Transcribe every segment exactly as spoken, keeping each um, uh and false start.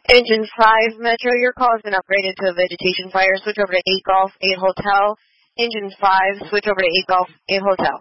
Engine five, Metro, your call has been upgraded to a vegetation fire. Switch over to eight Golf, eight Hotel. Engine five, switch over to eight Golf, eight Hotel.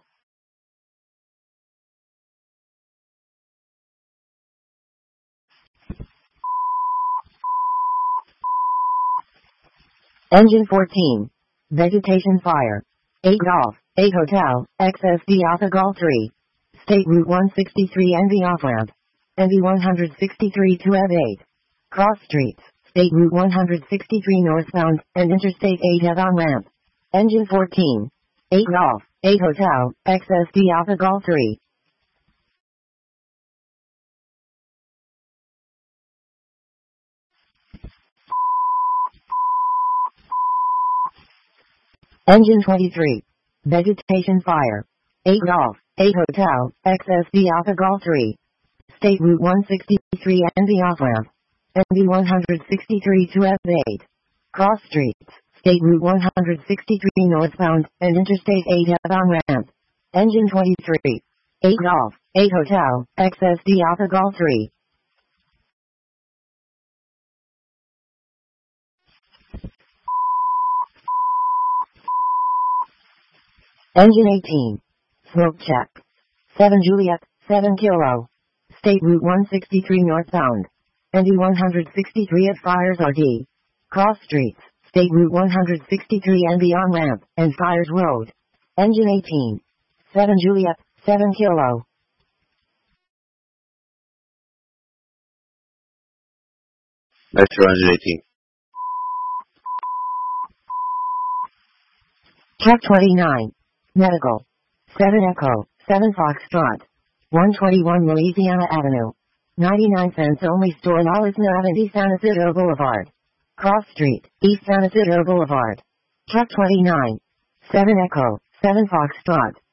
Engine fourteen, vegetation fire. eight Golf, eight Hotel, X S D Alpha Golf three. State Route one sixty-three N V off-ramp. N V one sixty-three to E V eight. Cross streets, State Route one sixty-three northbound, and Interstate eight head on ramp. Engine fourteen, eight Golf, eight Hotel, X S D Alpha Golf three. Engine twenty-three, vegetation fire. eight Golf, eight Hotel, X S D Alpha Golf three. State Route one sixty-three N V off-ramp. N V one sixty-three to E V eight. Cross streets, State Route one sixty-three northbound, and Interstate eight head on ramp. Engine twenty-three, eight Golf, eight Hotel, X S D Alpha Golf three. Engine eighteen, smoke check. seven Juliet, seven Kilo. State Route one sixty-three northbound. N V one sixty-three at Fires R D. Cross streets, State Route one sixty-three N V on ramp, and Fires Road. Engine eighteen, seven Juliet, seven Kilo. Metro Engine eighteen. Truck twenty-nine, medical. seven Echo, seven Foxtrot. one twenty-one Louisiana Avenue. ninety-nine cents only store in Alisna Avenue, San Isidro Boulevard. Cross Street, East San Isidro Boulevard. Truck twenty-nine, seven Echo, seven Foxtrot.